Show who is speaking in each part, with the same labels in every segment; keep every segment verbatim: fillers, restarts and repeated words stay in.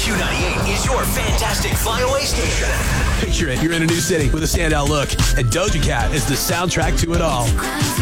Speaker 1: Q ninety-eight is your fantastic flyaway station.
Speaker 2: Picture it, you're in a new city with a standout look, and Doja Cat is the soundtrack to it all.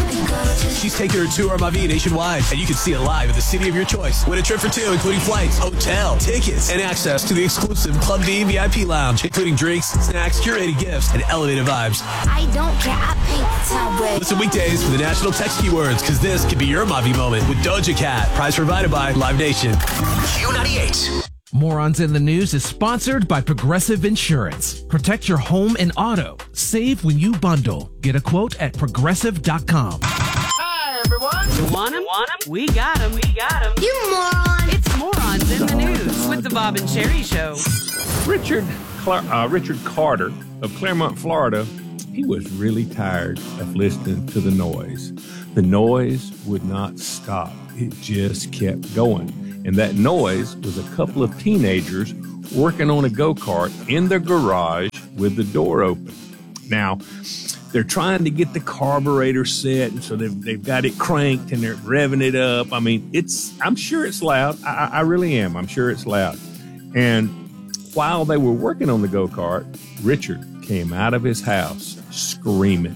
Speaker 2: She's taking her tour of Mavi nationwide, and you can see it live at the city of your choice. Win a trip for two, including flights, hotel, tickets, and access to the exclusive Club V V I P lounge, including drinks, snacks, curated gifts, and elevated vibes.
Speaker 3: I don't care, I paint the town red.
Speaker 2: Listen weekdays for the national text keywords, because this could be your Mavi moment with Doja Cat. Prize provided by Live Nation.
Speaker 1: Q ninety-eight.
Speaker 4: Morons in the News is sponsored by Progressive Insurance. Protect your home and auto. Save when you bundle. Get a quote at progressive dot com.
Speaker 5: Hi, everyone.
Speaker 6: You want them? Want them? We got them. We got them.
Speaker 3: You moron.
Speaker 6: It's Morons in the News with the Bob and Sherry Show.
Speaker 7: Richard Clar- uh, Richard Carter of Claremont, Florida, he was really tired of listening to the noise. The noise would not stop. It just kept going. And that noise was a couple of teenagers working on a go-kart in their garage with the door open. Now, they're trying to get the carburetor set, and so they've, they've got it cranked, and they're revving it up. I mean, it's I'm sure it's loud. I, I really am. I'm sure it's loud. And while they were working on the go-kart, Richard came out of his house screaming.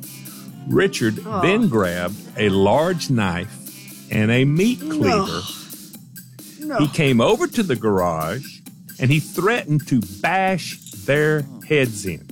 Speaker 7: Richard oh. then grabbed a large knife and a meat cleaver.
Speaker 5: No. No.
Speaker 7: He came over to the garage, and he threatened to bash their heads in.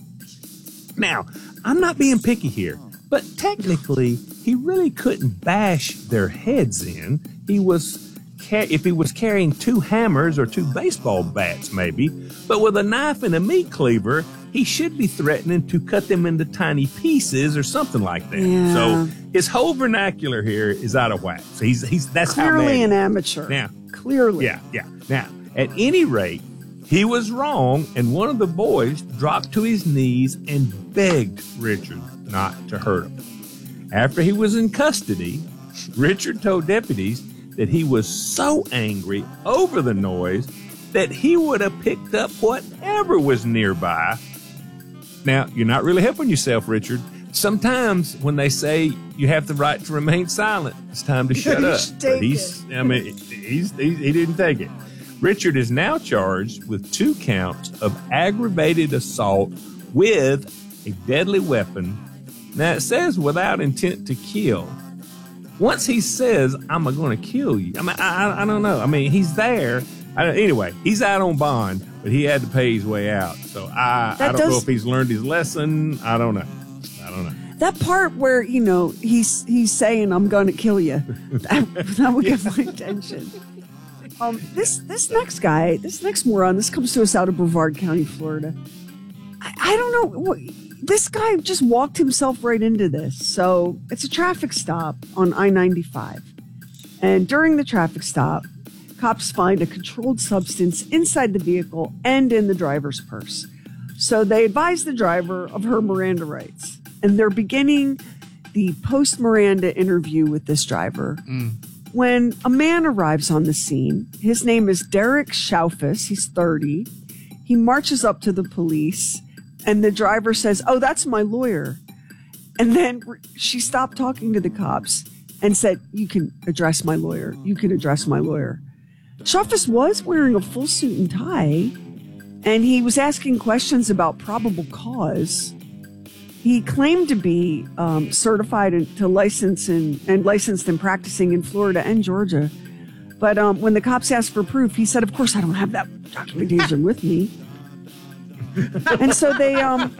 Speaker 7: Now, I'm not being picky here, but technically, he really couldn't bash their heads in. He was, ca- if he was carrying two hammers or two baseball bats, maybe, but with a knife and a meat cleaver, he should be threatening to cut them into tiny pieces or something like that.
Speaker 5: Yeah.
Speaker 7: So his whole vernacular here is out of whack. So he's he's that's how
Speaker 5: Clearly
Speaker 7: mad
Speaker 5: an amateur.
Speaker 7: Now,
Speaker 5: Clearly.
Speaker 7: yeah, yeah. Now, at any rate, he was wrong, and one of the boys dropped to his knees and begged Richard not to hurt him. After he was in custody, Richard told deputies that he was so angry over the noise that he would have picked up whatever was nearby. Now, you're not really helping yourself, Richard. Sometimes when they say you have the right to remain silent, it's time to shut up. But he's, I mean, he's, he's, he didn't take it. Richard is now charged with two counts of aggravated assault with a deadly weapon. Now, it says without intent to kill. Once he says, I'm going to kill you, I mean, I, I don't know. I mean, he's there. I, anyway, he's out on bond, but he had to pay his way out. So I, I don't does, know if he's learned his lesson. I don't know. I don't know.
Speaker 5: That part where, you know, he's he's saying, I'm going to kill you, that, that would get my attention. Um, this this next guy, this next moron, this comes to us out of Brevard County, Florida. I, I don't know. What, this guy just walked himself right into this. So it's a traffic stop on I ninety-five. And during the traffic stop, cops find a controlled substance inside the vehicle and in the driver's purse. So they advise the driver of her Miranda rights. And they're beginning the post-Miranda interview with this driver. Mm. When a man arrives on the scene, his name is Derek Schaufus. He's thirty. He marches up to the police, and the driver says, oh, that's my lawyer. And then she stopped talking to the cops and said, you can address my lawyer. You can address my lawyer. Schaufus was wearing a full suit and tie, and he was asking questions about probable cause. He claimed to be um, certified in, to license in, and licensed and practicing in Florida and Georgia. But um, when the cops asked for proof, he said, of course, I don't have that documentation with me. And so they um,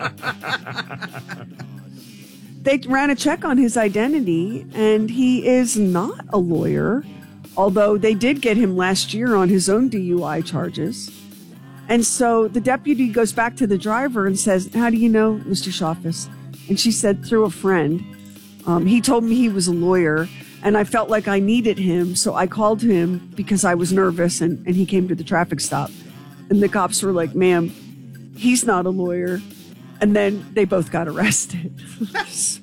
Speaker 5: they ran a check on his identity, and he is not a lawyer, although they did get him last year on his own D U I charges. And so the deputy goes back to the driver and says, how do you know, Mister Schaufus? And she said, through a friend. Um, he told me he was a lawyer, and I felt like I needed him, so I called him because I was nervous, and, and he came to the traffic stop. And the cops were like, ma'am, he's not a lawyer. And then they both got arrested. So,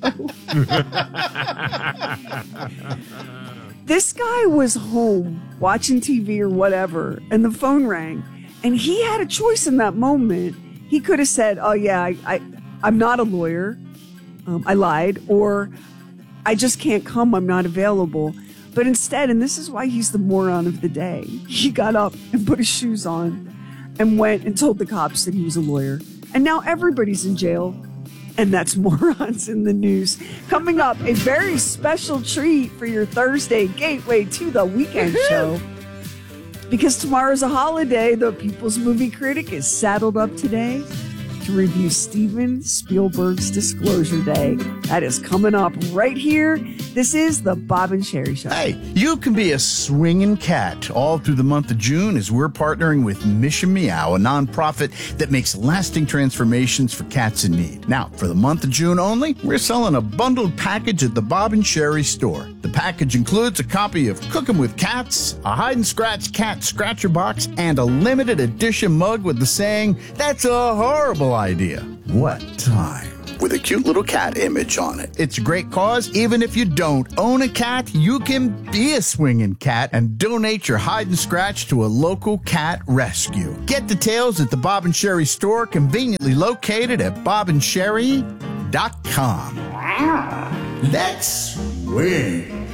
Speaker 5: this guy was home watching T V or whatever, and the phone rang. And he had a choice in that moment. He could have said, oh, yeah, I, I, I'm not a lawyer. Um, I lied. Or I just can't come. I'm not available. But instead, and this is why he's the moron of the day, he got up and put his shoes on and went and told the cops that he was a lawyer. And now everybody's in jail. And that's Morons in the News. Coming up, a very special treat for your Thursday gateway to the weekend show. Because tomorrow's a holiday, the People's Movie Critic is saddled up today to review Steven Spielberg's Disclosure Day. That is coming up right here. This is the Bob and Sherry Show.
Speaker 8: Hey, you can be a swinging cat all through the month of June as we're partnering with Mission Meow, a nonprofit that makes lasting transformations for cats in need. Now, for the month of June only, we're selling a bundled package at the Bob and Sherry store. The package includes a copy of Cooking with Cats, a hide-and-scratch cat scratcher box, and a limited edition mug with the saying, "That's a horrible idea." What time? With a cute little cat image on it. It's a great cause. Even if you don't own a cat, you can be a swinging cat and donate your hide and scratch to a local cat rescue. Get details at the Bob and Sherry store, conveniently located at bob and sherry dot com. Let's swing.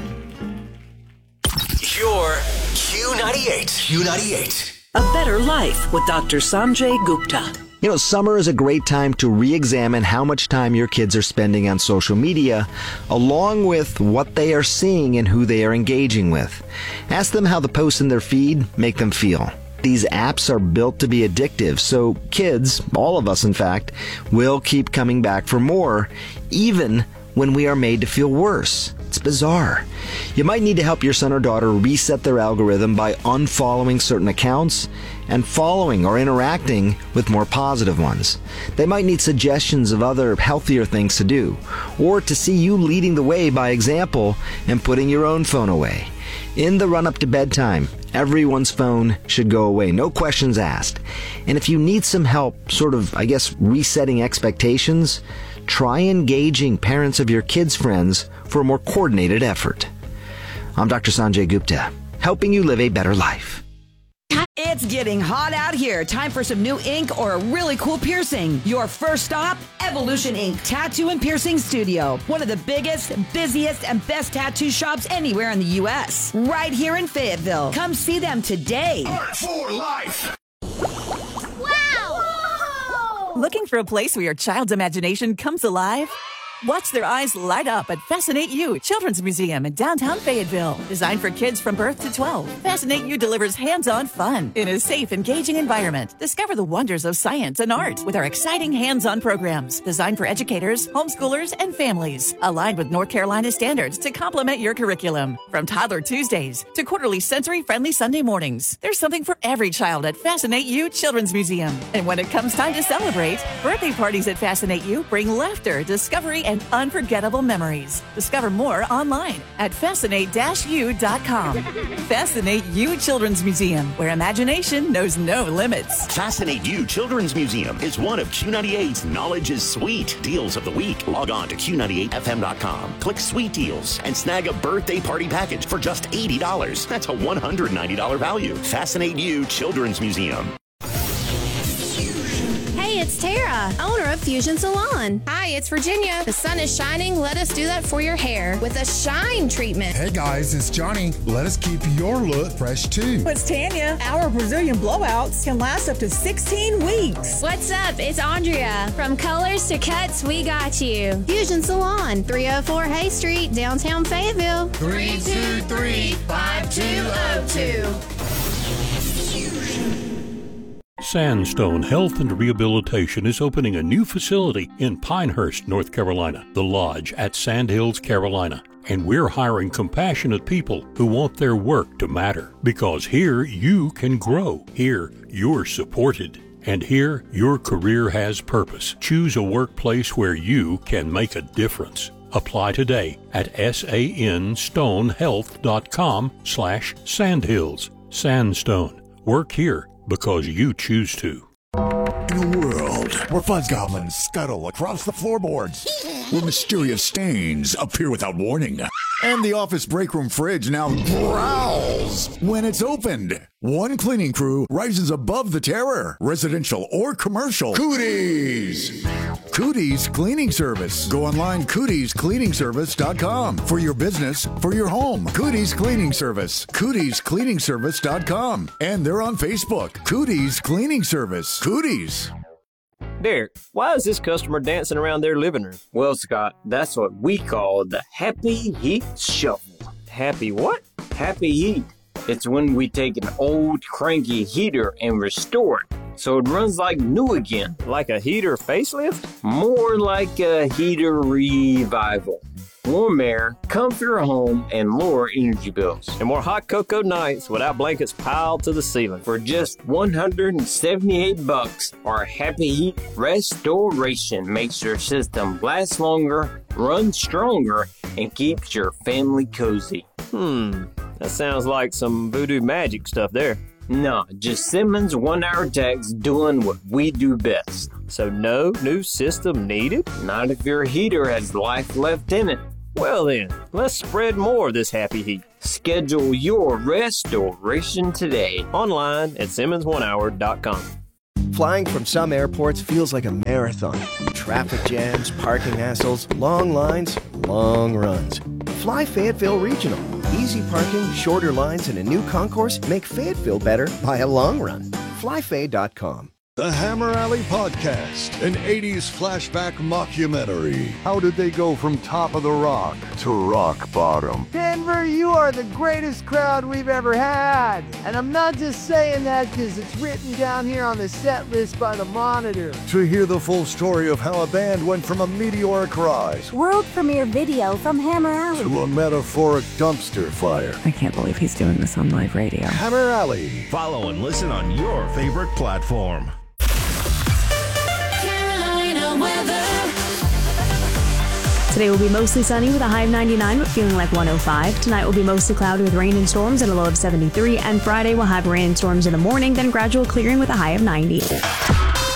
Speaker 1: Your Q ninety-eight. Q ninety-eight.
Speaker 9: A Better Life with Doctor Sanjay Gupta.
Speaker 10: You know, summer is a great time to re-examine how much time your kids are spending on social media, along with what they are seeing and who they are engaging with. Ask them how the posts in their feed make them feel. These apps are built to be addictive, so kids, all of us in fact, will keep coming back for more, even when we are made to feel worse. It's bizarre. You might need to help your son or daughter reset their algorithm by unfollowing certain accounts and following or interacting with more positive ones. They might need suggestions of other healthier things to do, or to see you leading the way by example and putting your own phone away. In the run-up to bedtime, everyone's phone should go away, no questions asked. And if you need some help, sort of, I guess, resetting expectations, try engaging parents of your kids' friends for a more coordinated effort. I'm Doctor Sanjay Gupta, helping you live a better life.
Speaker 11: It's getting hot out here. Time for some new ink or a really cool piercing. Your first stop, Evolution Ink Tattoo and Piercing Studio. One of the biggest, busiest, and best tattoo shops anywhere in the U S. Right here in Fayetteville. Come see them today.
Speaker 1: Art for life.
Speaker 12: Wow! Looking for a place where your child's imagination comes alive? Watch their eyes light up at Fascinate You Children's Museum in downtown Fayetteville. Designed for kids from birth to twelve, Fascinate You delivers hands-on fun in a safe, engaging environment. Discover the wonders of science and art with our exciting hands-on programs designed for educators, homeschoolers, and families. Aligned with North Carolina standards to complement your curriculum. From Toddler Tuesdays to quarterly sensory-friendly Sunday mornings, there's something for every child at Fascinate You Children's Museum. And when it comes time to celebrate, birthday parties at Fascinate You bring laughter, discovery, and and unforgettable memories. Discover more online at fascinate dash u dot com. Fascinate You Children's Museum, where imagination knows no limits.
Speaker 13: Fascinate You Children's Museum is one of Q ninety-eight's Knowledge is Sweet deals of the week. Log on to Q ninety-eight F M dot com, click Sweet Deals, and snag a birthday party package for just eighty dollars. That's a one hundred ninety dollars value. Fascinate You Children's Museum.
Speaker 3: Hey, it's Tara, owner of Fusion Salon. Hi, it's Virginia. The sun is shining. Let us do that for your hair with a shine treatment.
Speaker 14: Hey guys, it's Johnny. Let us keep your look fresh too.
Speaker 15: It's Tanya. Our Brazilian blowouts can last up to sixteen weeks.
Speaker 3: What's up? It's Andrea. From colors to cuts, we got you. Fusion Salon, three oh four Hay Street, downtown Fayetteville.
Speaker 16: three two three, five two oh two.
Speaker 17: Sandstone Health and Rehabilitation is opening a new facility in Pinehurst, North Carolina, The Lodge at Sandhills, Carolina. And we're hiring compassionate people who want their work to matter. Because here you can grow. Here you're supported. And here your career has purpose. Choose a workplace where you can make a difference. Apply today at sanstonehealth.com slash sandhills. Sandstone. Work here because you choose to.
Speaker 18: In a world where fuzz goblins scuttle across the floorboards, where mysterious stains appear without warning, And the office break room fridge now growls when it's opened. One cleaning crew rises above the terror, residential or commercial. Cooties! Cooties Cleaning Service. Go online, cooties cleaning service dot com. For your business, for your home. Cooties Cleaning Service. cooties cleaning service dot com. And they're on Facebook. Cooties Cleaning Service. Cooties.
Speaker 19: Derek, why is this customer dancing around their living room? Well, Scott, that's what we call the Happy Heat Shuffle. Happy what? Happy Heat. It's when we take an old cranky heater and restore it so it runs like new again. Like a heater facelift? More like a heater revival. Warm air, comfier home, and lower energy bills. And more hot cocoa nights without blankets piled to the ceiling. For just one hundred seventy-eight bucks, our Happy Heat Restoration makes your system last longer, run stronger, and keeps your family cozy. Hmm, that sounds like some voodoo magic stuff there. No, just Simmons one-hour techs doing what we do best. So no new system needed? Not if your heater has life left in it. Well then, let's spread more of this happy heat. Schedule your restoration today. Online at simmons one hour dot com.
Speaker 20: Flying from some airports feels like a marathon. Traffic jams, parking hassles, long lines, long runs. Fly Fayetteville Regional. Easy parking, shorter lines, and a new concourse make Fayetteville better by a long run. fly fay dot com.
Speaker 14: The Hammer Alley Podcast, an eighties flashback mockumentary. How did they go from top of the rock to rock bottom?
Speaker 21: Denver, you are the greatest crowd we've ever had. And I'm not just saying that because it's written down here on the set list by the Monitor.
Speaker 14: To hear the full story of how a band went from a meteoric rise
Speaker 22: world premiere video from Hammer Alley
Speaker 14: to a metaphoric dumpster fire.
Speaker 23: I can't believe he's doing this on live radio.
Speaker 14: Hammer Alley.
Speaker 24: Follow and listen on your favorite platform.
Speaker 25: Today will be mostly sunny with a high of ninety-nine, but feeling like one oh five. Tonight will be mostly cloudy with rain and storms and a low of seventy-three. And Friday will have rain and storms in the morning, then gradual clearing with a high of ninety.